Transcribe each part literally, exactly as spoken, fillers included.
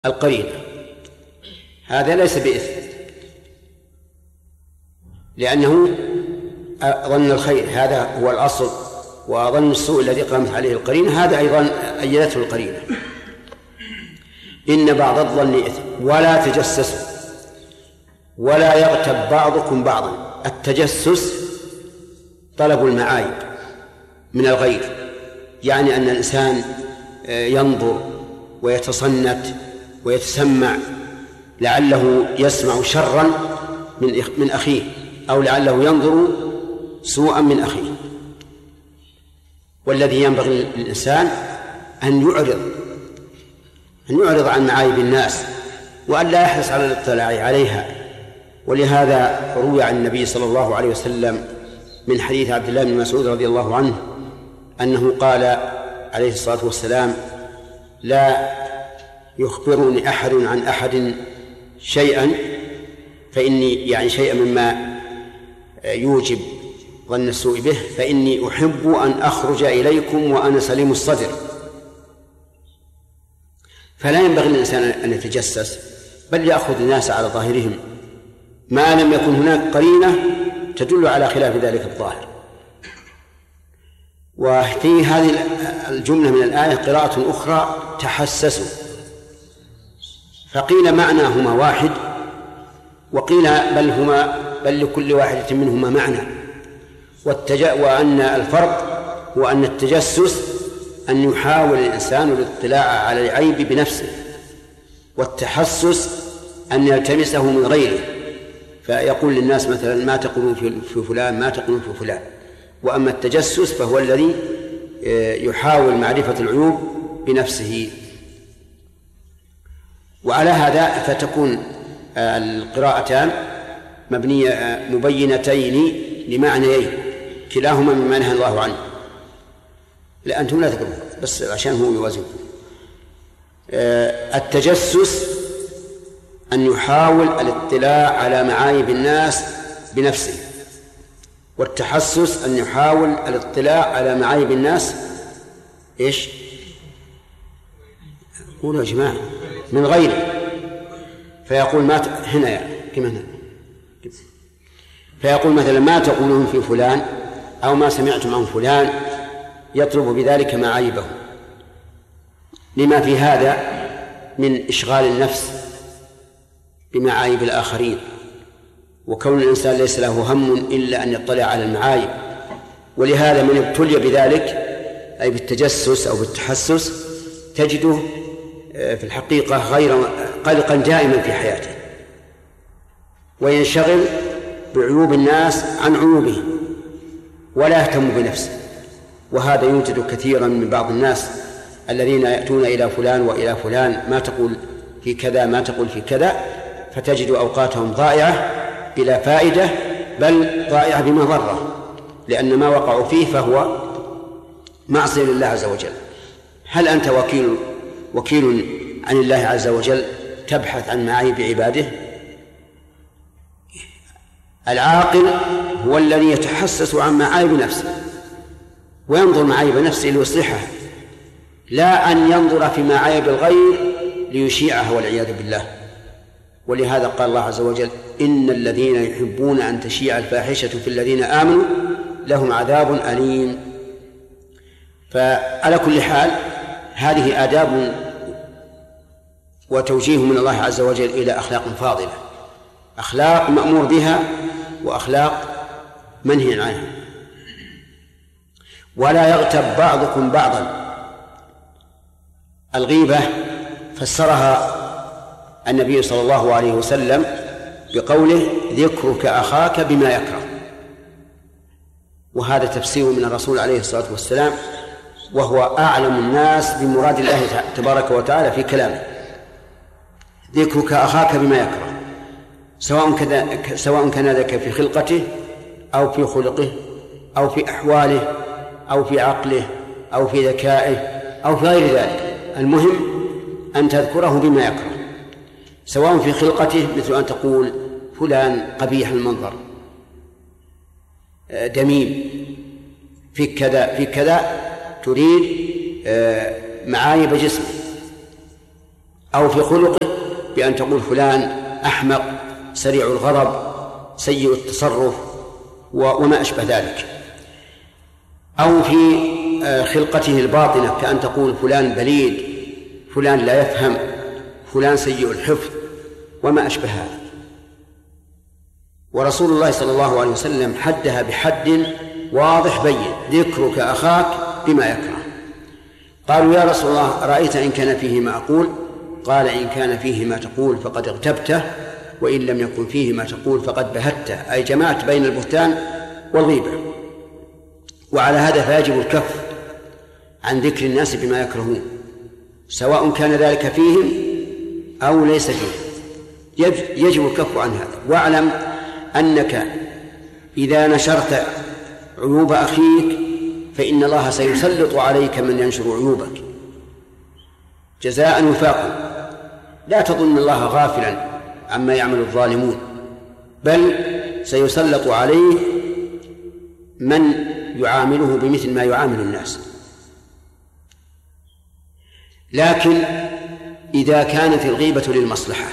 القرينة هذا ليس بإثم، لأنه ظن الخير هذا هو الأصل، وظن السوء الذي قامت عليه القرينة هذا أيضا أيدته القرينة. إن بعض الظن إثم ولا تجسسوا ولا يغتب بعضكم بعضا. التجسس طلب المعايب من الغير، يعني أن الإنسان ينظر ويتصنت ويتسمع لعله يسمع شرا من أخيه، أو لعله ينظر سوءا من أخيه. والذي ينبغي للإنسان أن يعرض أن يعرض عن معايب الناس وأن لا يحرص على الاطلاع عليها. ولهذا روي عن النبي صلى الله عليه وسلم من حديث عبد الله بن مسعود رضي الله عنه أنه قال عليه الصلاة والسلام: لا يخبرني أحد عن أحد شيئا فإني يعني شيئا مما يوجب ظن السوء به فإني أحب أن أخرج إليكم وأنا سليم الصدر. فلا ينبغي للإنسان أن يتجسس، بل يأخذ الناس على ظاهرهم ما لم يكن هناك قرينة تدل على خلاف ذلك الظاهر. وفي هذه الجملة من الآية قراءة أخرى: تحسسوا. فقيل معناهما واحد، وقيل بل هما بل لكل واحدة منهما معنى. وأن الفرق هو أن التجسس أن يحاول الإنسان الاطلاع على العيب بنفسه، والتحسس أن يلتمسه من غيره، فيقول للناس مثلا: ما تقولون في فلان ما تقولون في فلان. وأما التجسس فهو الذي يحاول معرفة العيوب بنفسه. وعلى هذا فتكون القراءتان مبنية مبينتين لمعنيين كلاهما مما نهى الله عنه. لا أنتم لا تقرون بس عشان هو يوازن. التجسس أن يحاول الاطلاع على معايب الناس بنفسه، والتحسس أن يحاول الاطلاع على معايب الناس إيش؟ قولوا يا جماعة من غيره. فيقول ما ت... هنا يعني كما هنا فيقول مثلا: ما تقولون في فلان أو ما سمعتم عن فلان، يطلب بذلك معايبه، لما في هذا من إشغال النفس بمعايب الآخرين، وكون الإنسان ليس له هم إلا أن يطلع على المعايب. ولهذا من ابتلي بذلك أي بالتجسس أو بالتحسس تجده في الحقيقة غير قلقا دائما في حياته، وينشغل بعيوب الناس عن عيوبه ولا يهتم بنفسه. وهذا يوجد كثيرا من بعض الناس الذين يأتون إلى فلان وإلى فلان: ما تقول في كذا ما تقول في كذا، فتجد أوقاتهم ضائعة بلا فائدة، بل ضائعة بما ضره، لأن ما وقعوا فيه فهو معصية لله عز وجل. هل أنت وكيل وكيل عن الله عز وجل تبحث عن معايب عباده؟ العاقل هو الذي يتحسس عن معايب نفسه وينظر معايب نفسه ليصلحها، لا أن ينظر في معايب الغير ليشيعها والعياذ بالله. ولهذا قال الله عز وجل: إن الذين يحبون أن تشيع الفاحشة في الذين آمنوا لهم عذاب أليم. فعلى كل حال هذه آداب وتوجيه من الله عز وجل إلى أخلاق فاضلة، أخلاق مأمور بها وأخلاق منهي عنها. ولا يغتب بعضكم بعضا. الغيبة فسرها النبي صلى الله عليه وسلم بقوله: ذكرك أخاك بما يكره. وهذا تفسير من الرسول عليه الصلاة والسلام، وهو أعلم الناس بمراد الله تبارك وتعالى في كلامه. ذكرك أخاك بما يكره، سواء كان سواء كان ذلك في خلقته أو في خلقه أو في أحواله أو في عقله أو في ذكائه أو في غير ذلك. المهم أن تذكره بما يكره، سواء في خلقته مثل أن تقول فلان قبيح المنظر، دميم، في كذا في كذا، تريد معايب جسمه، أو في خلقه بأن تقول فلان أحمق سريع الغضب سيء التصرف وما أشبه ذلك، أو في خلقته الباطنة كأن تقول فلان بليد، فلان لا يفهم، فلان سيء الحفظ وما أشبه هذا. ورسول الله صلى الله عليه وسلم حدها بحد واضح بين: ذكرك أخاك بما يكره. قالوا: يا رسول الله رأيت إن كان فيه ما أقول؟ قال: إن كان فيه ما تقول فقد اغتبته، وإن لم يكن فيه ما تقول فقد بهته، أي جمعت بين البهتان والغيبة. وعلى هذا فيجب الكف عن ذكر الناس بما يكرهون، سواء كان ذلك فيهم أو ليس فيهم، يجب الكف عن هذا. واعلم أنك إذا نشرت عيوب أخيك فإن الله سيسلط عليك من ينشر عيوبك جزاء وفاقا. لا تظن الله غافلا عما يعمل الظالمون، بل سيسلط عليه من يعامله بمثل ما يعامل الناس. لكن إذا كانت الغيبة للمصلحة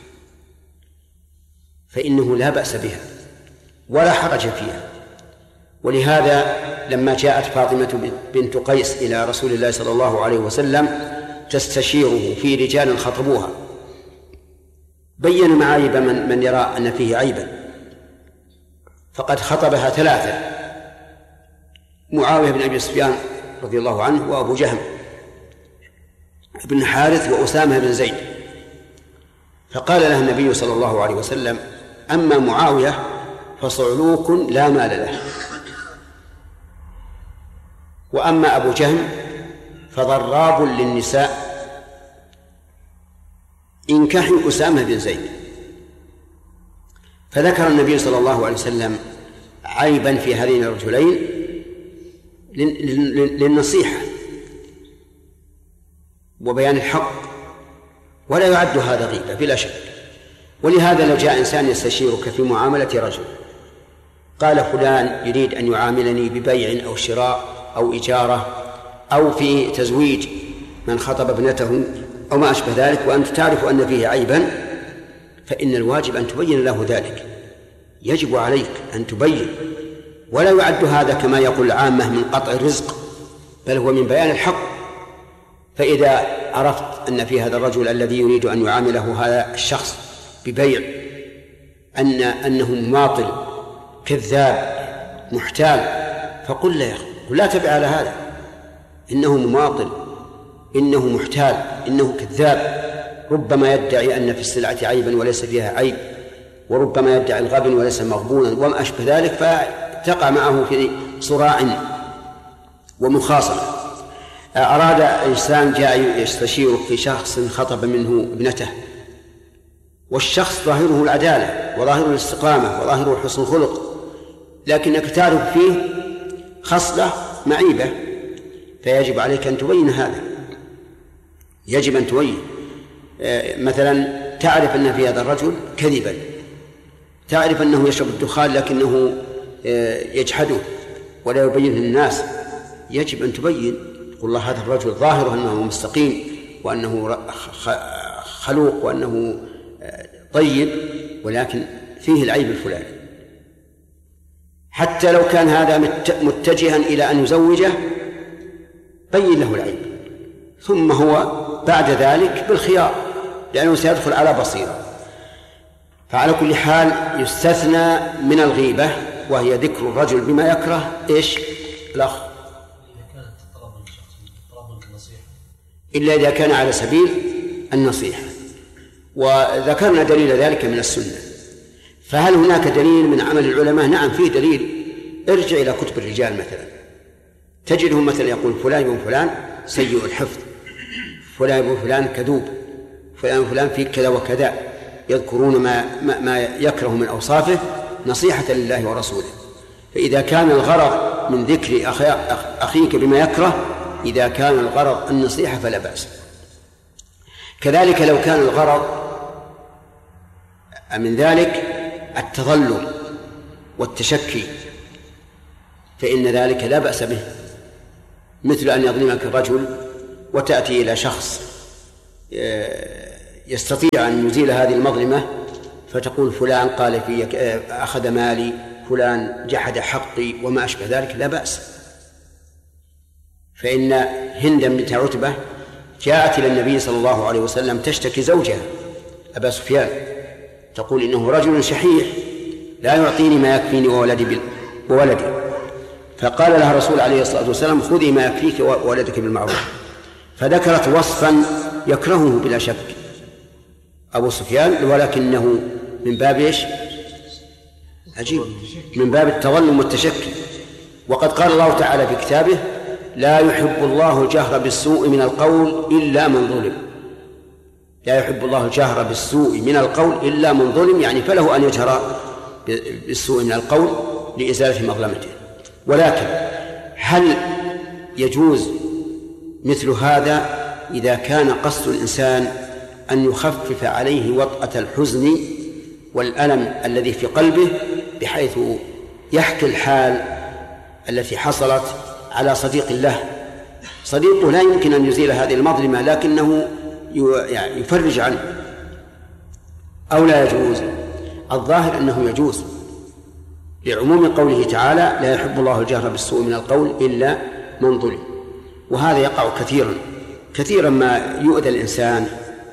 فإنه لا بأس بها ولا حرج فيها. ولهذا لما جاءت فاطمة بنت قيس إلى رسول الله صلى الله عليه وسلم تستشيره في رجال خطبوها، بين معايب من, من يرى أن فيه عيبا، فقد خطبها ثلاثة: معاوية بن أبي سفيان رضي الله عنه، وأبو جهم بن حارث، وأسامة بن زيد. فقال لها النبي صلى الله عليه وسلم: أما معاوية فصعلوك لا مال له، وأما أبو جهم فضراب للنساء، انكحي أسامة بن زيد. فذكر النبي صلى الله عليه وسلم عيبا في هذين الرجلين للنصيحة وبيان الحق، ولا يعد هذا غيبة بلا شك. ولهذا لو جاء إنسان يستشيرك في معاملة رجل، قال فلان يريد أن يعاملني ببيع أو شراء أو إجارة أو في تزويج من خطب ابنته أو ما أشبه ذلك، وأنت تعرف أن فيه عيبا، فإن الواجب أن تبين له ذلك، يجب عليك أن تبين. ولا يعد هذا كما يقول العامة من قطع الرزق، بل هو من بيان الحق. فإذا عرفت أن في هذا الرجل الذي يريد أن يعامله هذا الشخص ببيع أن أنه مماطل كذاب محتال، فقل له: لا تبع على هذا، إنه مماطل، إنه محتال، إنه كذاب، ربما يدعي أن في السلعة عيبا وليس فيها عيب، وربما يدعي الغبن وليس مغبونا وما أشبه ذلك، فتقع معه في صراع ومخاصمة. أراد إنسان جاء يستشير في شخص خطب منه ابنته، والشخص ظاهره العدالة وظاهره الاستقامة وظاهره حسن خلق، لكنك تعرف فيه خصلة معيبة، فيجب عليك أن تبين هذا، يجب أن تبين. مثلا تعرف أن في هذا الرجل كذبا، تعرف أنه يشرب الدخان لكنه يجحده ولا يبين للناس، يجب أن تبين. قل الله هذا الرجل ظاهره أنه مستقيم وأنه خلوق وأنه طيب، ولكن فيه العيب الفلاني. حتى لو كان هذا متجها إلى أن يزوجه بين له العيب، ثم هو بعد ذلك بالخيار، لأنه سيدخل على بصيرة. فعلى كل حال يستثنى من الغيبة، وهي ذكر الرجل بما يكره. إيش الأخ؟ إلا إذا كان على سبيل النصيحة، وذكرنا دليل ذلك من السنة. فهل هناك دليل من عمل العلماء؟ نعم فيه دليل. ارجع إلى كتب الرجال مثلا، تجدهم مثلا يقول فلان بن فلان سيء الحفظ، فلان بن فلان كذوب، فلان فلان فيه كذا وكذا، يذكرون ما, ما, ما يكره من أوصافه نصيحة لله ورسوله. فإذا كان الغرض من ذكر أخيك بما يكره، إذا كان الغرض النصيحة فلا بأس. كذلك لو كان الغرض من ذلك التظلم والتشكي فإن ذلك لا بأس به، مثل أن يظلمك الرجل وتأتي إلى شخص يستطيع أن يزيل هذه المظلمة فتقول فلان قال في أخذ مالي، فلان جحد حقي وما أشبه ذلك، لا بأس. فإن هند بنت عتبة جاءت إلى النبي صلى الله عليه وسلم تشتكي زوجها أبا سفيان، تقول إنه رجل شحيح لا يعطيني ما يكفيني وولدي وولدي فقال لها الرسول عليه الصلاة والسلام خذي ما يكفيك وولدك بالمعروف. فذكرت وصفا يكرهه بلا شك أبو سفيان، ولكنه من باب إيش؟ عجيب، من باب التظلم والتشكي. وقد قال الله تعالى في كتابه لا يحب الله الجهر بالسوء من القول إلا من ظلم. لا يحب الله الجهر بالسوء من القول إلا من ظلم، يعني فله أن يجهر بالسوء من القول لإزالة مظلمته. ولكن هل يجوز مثل هذا إذا كان قصد الإنسان أن يخفف عليه وطأة الحزن والألم الذي في قلبه، بحيث يحكي الحال التي حصلت على صديق له، صديقه لا يمكن أن يزيل هذه المظلمة لكنه يفرج عنه، أو لا يجوز؟ الظاهر أنه يجوز لعموم قوله تعالى لا يحب الله الجهر بالسوء من القول إلا من ظلم. وهذا يقع كثيرا كثيرا ما يؤذى الإنسان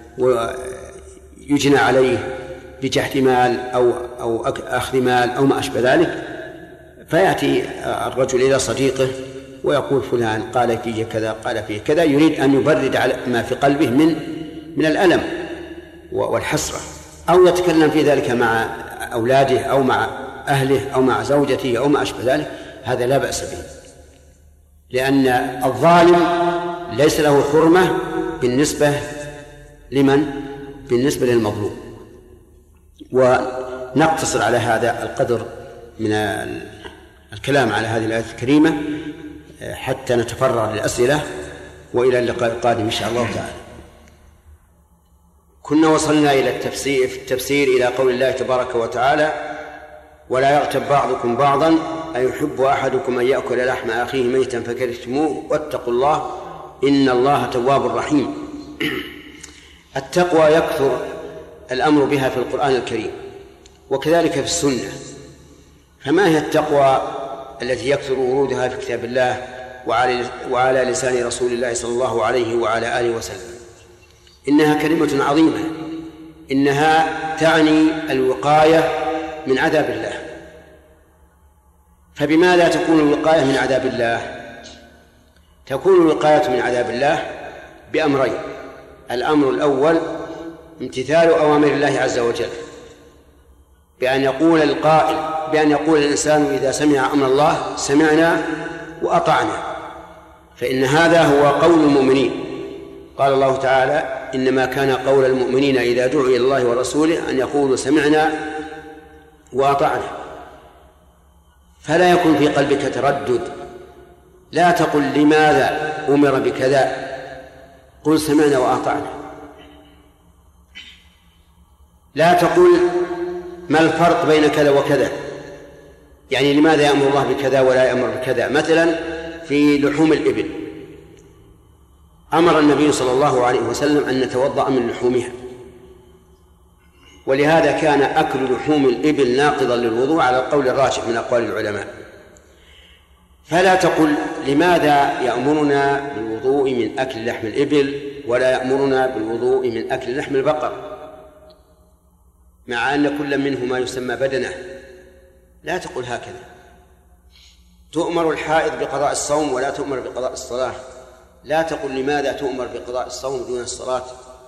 ويجنى عليه بجحد مال أو أو أخذ مال أو ما أشبه ذلك، فيأتي الرجل إلى صديقه ويقول فلان قال فيه كذا قال فيه كذا، يريد أن يبرد على ما في قلبه من من الألم والحسرة، أو يتكلم في ذلك مع أولاده أو مع أهله أو مع زوجته أو ما أشبه ذلك. هذا لا بأس به، لأن الظالم ليس له حرمة بالنسبة لمن؟ بالنسبة للمظلوم. ونقتصر على هذا القدر من الكلام على هذه الآية الكريمة حتى نتفرغ للأسئلة، وإلى اللقاء القادم إن شاء الله تعالى. كنا وصلنا إلى التفسير في التفسير إلى قول الله تبارك وتعالى ولا يغتب بعضكم بعضا أيحب أحدكم أن يأكل لحم أخيه ميتا فكرهتموه واتقوا الله إن الله تواب رحيم. التقوى يكثر الأمر بها في القرآن الكريم وكذلك في السنة. فما هي التقوى التي يكثر ورودها في كتاب الله وعلى لسان رسول الله صلى الله عليه وعلى آله وسلم؟ إنها كلمة عظيمة، إنها تعني الوقاية من عذاب الله. فبماذا تكون الوقاية من عذاب الله؟ تكون الوقاية من عذاب الله بأمرين. الأمر الأول امتثال أوامر الله عز وجل، بأن يقول القائل بأن يقول الإنسان إذا سمع أمر الله سمعنا وأطعنا، فإن هذا هو قول المؤمنين. قال الله تعالى إنما كان قول المؤمنين إذا دعوا إلى الله ورسوله أن يقولوا سمعنا وأطعنا. فلا يكون في قلبك تردد، لا تقل لماذا أمر بكذا، قل سمعنا وأطعنا. لا تقل ما الفرق بين كذا وكذا، يعني لماذا يأمر الله بكذا ولا يأمر بكذا. مثلا في لحوم الإبل أمر النبي صلى الله عليه وسلم أن نتوضأ من لحومها، ولهذا كان أكل لحوم الإبل ناقضا للوضوء على القول الراجح من أقوال العلماء. فلا تقل لماذا يأمرنا بالوضوء من أكل لحم الإبل ولا يأمرنا بالوضوء من أكل لحم البقر، مع أن كل منهما يسمى بدنه. لا تقل هكذا. تؤمر الحائض بقضاء الصوم ولا تؤمر بقضاء الصلاة. لا تقل لماذا تؤمر بقضاء الصوم دون الصلاة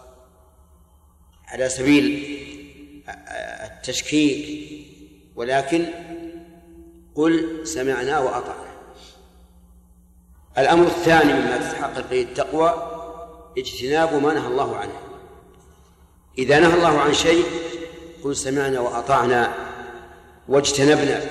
على سبيل التشكيك، ولكن قل سمعنا وأطعنا. الأمر الثاني مما تتحقق به التقوى اجتناب ما نهى الله عنه. إذا نهى الله عن شيء قل سمعنا وأطعنا واجتنبنا،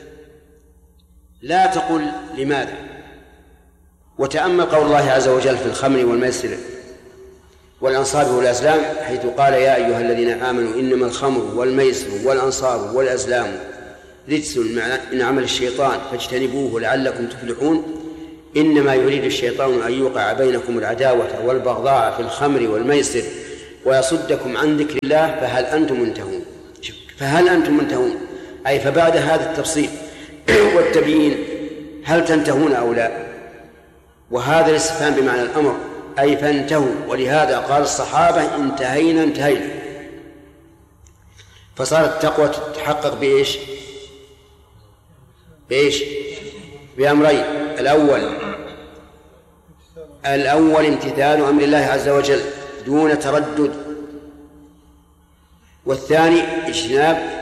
لا تقل لماذا. وتأمل قول الله عز وجل في الخمر والميسر والأنصاب والأزلام، حيث قال يا أيها الذين آمنوا إنما الخمر والميسر والأنصاب والأزلام رجس من عمل الشيطان فاجتنبوه لعلكم تفلحون إنما يريد الشيطان أن يوقع بينكم العداوة والبغضاء في الخمر والميسر ويصدكم عن ذكر الله فهل أنتم منتهون. فهل أنتم منتهون أي فبعد هذا التفصيل والتبيين هل تنتهون أو لا؟ وهذا الاستفهام بمعنى الأمر أي فانتهوا، ولهذا قال الصحابة انتهينا انتهينا. فصارت التقوى تتحقق بإيش؟ بإيش؟ بأمرين. الأول الأول امتثال أمر الله عز وجل دون تردد، والثاني اجتناب